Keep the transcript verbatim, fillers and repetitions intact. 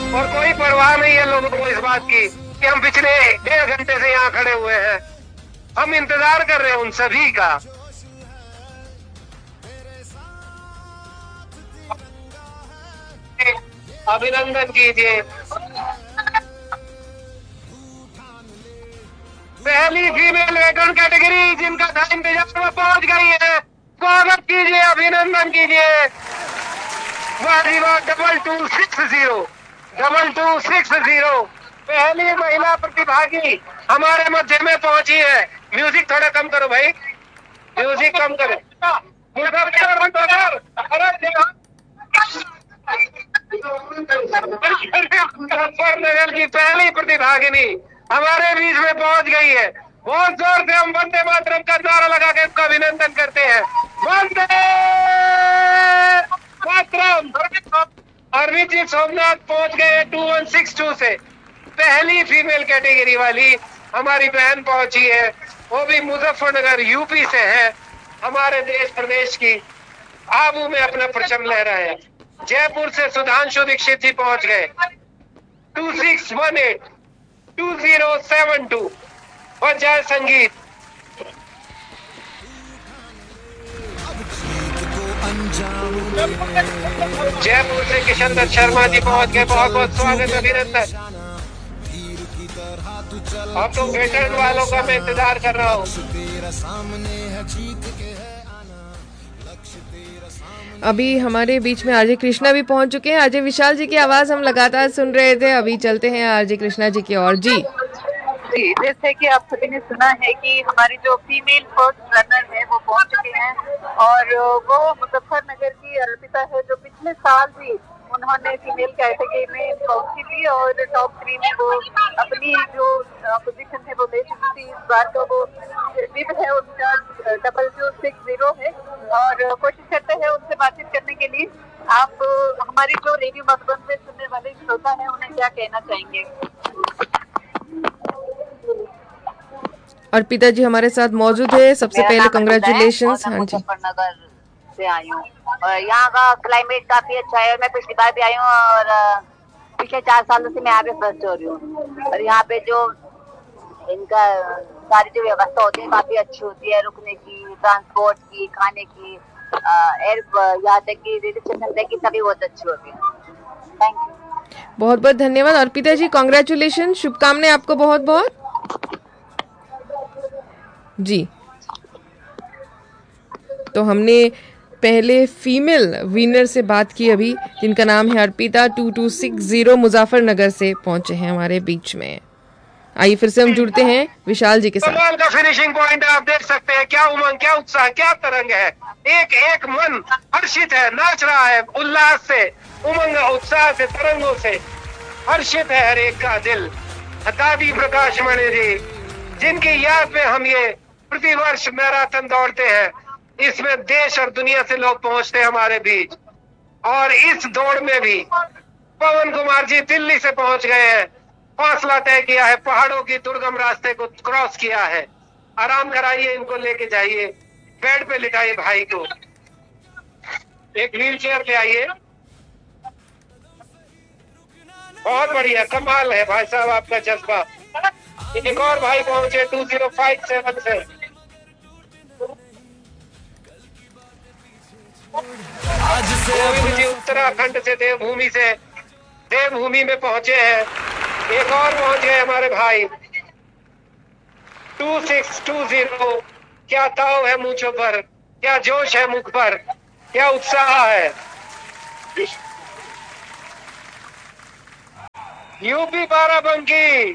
और कोई परवाह नहीं है लोगों को इस बात की कि हम पिछले डेढ़ घंटे से यहाँ खड़े हुए हैं। हम इंतजार कर रहे हैं उन सभी का। अभिनंदन कीजिए। पहली फीमेल वेगन कैटेगरी जिनका था इंतजार में पहुंच गई है, स्वागत कीजिए, अभिनंदन कीजिए। Double two six zero double two six zero पहली महिला प्रतिभागी हमारे मध्य में पहुंची है। म्यूजिक थोड़ा कम करो भाई, म्यूजिक कम करो। मुजफ्फरनगर की पहली प्रतिभागिनी हमारे बीच में पहुंच गई है। बहुत जोर से हम वंदे मातरम का नारा लगा के इसका अभिनंदन करते हैं। वंदे मातरम। अरविंद सोमनाथ पहुंच गए टू वन सिक्स टू से। पहली फीमेल कैटेगरी वाली हमारी बहन पहुंची है, वो भी मुजफ्फरनगर यूपी से है। हमारे देश प्रदेश की आबू में अपना परचम लहरा है। जयपुर से सुधांशु दीक्षित जी पहुंच गए to six one eight to zero seven to. बजाय संगीत। जयपुर से किशन दत्त शर्मा जी पहुंच गए, बहुत बहुत स्वागत, अभिनंदन। अब तो वेटरन वालों का मैं इंतजार कर रहा हूँ। अभी हमारे बीच में आरजे कृष्णा भी पहुंच चुके हैं। आरजे विशाल जी की आवाज हम लगातार सुन रहे थे, अभी चलते हैं आरजे कृष्णा जी की ओर। जी जी, जैसे कि आप सभी ने सुना है कि हमारी जो फीमेल फर्स्ट रनर है वो पहुंच चुके हैं और वो मुजफ्फरनगर की अर्पिता है, जो पिछले साल भी उन्होंने फीमेल कैटेगरी में पहुंची थी और टॉप थ्री में वो अपनी जो पोजीशन है वो ले चुकी थी। इस बार तो वो विद है उनका डबल टू सिक्स जीरो है और कोशिश करते हैं उनसे बातचीत करने के लिए। आप हमारी जो रेडियो मधुबन में सुनने वाले श्रोता है उन्हें क्या कहना चाहेंगे? अर्पिता जी हमारे साथ मौजूद है। सबसे पहले कंग्रेचुलेशंस। हाँ जी, मुजफ्फरनगर से आई हूँ और यहाँ का क्लाइमेट काफी अच्छा है। मैं पिछली बार भी आई हूँ और पिछले चार सालों से मैं यहाँ पे फर्स्ट हो रही हूँ और यहाँ पे जो इनका सारी जो व्यवस्था होती है काफी अच्छी होती है, रुकने की, ट्रांसपोर्ट की, खाने की, एयर यहाँ तक की रेलवे स्टेशन तक की सभी बहुत अच्छी होती है। Thank you. बहुत बहुत धन्यवाद अर्पिता जी, कांग्रेचुलेशन, शुभकामनाएं आपको बहुत बहुत। जी, तो हमने पहले फीमेल विनर से बात की अभी, जिनका नाम है Arpita, to to six zero Muzaffarnagar से पहुंचे हैं हमारे बीच में। आइए फिर से हम जुड़ते हैं विशाल जी के साथ। कमाल का फिनिशिंग पॉइंट आप देख सकते हैं। क्या उमंग, क्या उत्साह, क्या तरंग है। एक एक मन हर्षित है, नाच रहा है उल्लास से, उमंग उत्साह से, तरंगों से हर्षित है हर एक का दिल। दादी प्रकाश मणि जी, जिनकी याद में हम ये प्रतिवर्ष मैराथन दौड़ते हैं, इसमें देश और दुनिया से लोग पहुंचते हैं हमारे बीच। और इस दौड़ में भी पवन कुमार जी दिल्ली से पहुंच गए हैं, फासला तय किया है, पहाड़ों की दुर्गम रास्ते को क्रॉस किया है। आराम कराइए, इनको लेके जाइए, बेड पे लिटाइए भाई को, एक व्हील चेयर ले आइए। बहुत बढ़िया, कमाल है भाई साहब आपका जज्बा। एक और भाई पहुंचे टू जीरो फाइव सेवन से। गोविंद जी उत्तराखंड से, देवभूमि से, देवभूमि में पहुंचे हैं। एक और पहुंच गए हमारे भाई टू सिक्स टू जीरो। क्या ताव है मूंछों पर, क्या जोश है मुख पर, क्या उत्साह है। यूपी बाराबंकी।